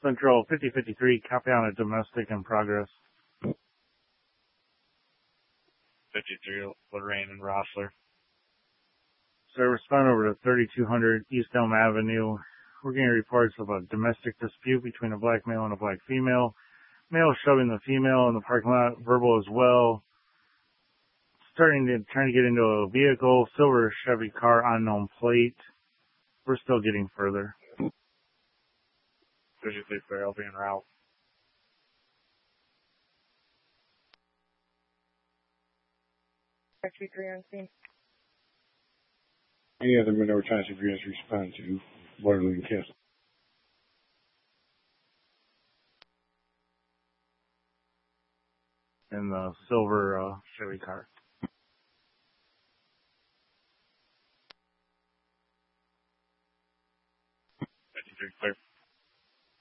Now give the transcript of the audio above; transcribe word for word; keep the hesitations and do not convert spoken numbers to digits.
Central fifty fifty-three, copy on a domestic in progress. fifty-three, Lorraine and Rossler. So respond over to thirty-two hundred East Elm Avenue. We're getting reports of a domestic dispute between a black male and a black female. Male shoving the female in the parking lot, verbal as well. Starting to, trying to get into a vehicle, silver Chevy car, unknown plate. We're still getting further. fifty-three, clear, I'll be en route. three on scene. Any other Monroe Township units respond to Waterloo and Castle? In the silver uh, Chevy car. fifty-three, clear.